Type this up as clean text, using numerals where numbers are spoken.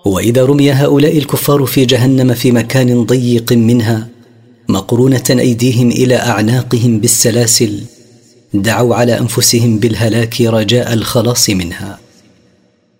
وإذا رمي هؤلاء الكفار في جهنم في مكان ضيق منها مقرونة أيديهم إلى أعناقهم بالسلاسل، دعوا على أنفسهم بالهلاك رجاء الخلاص منها.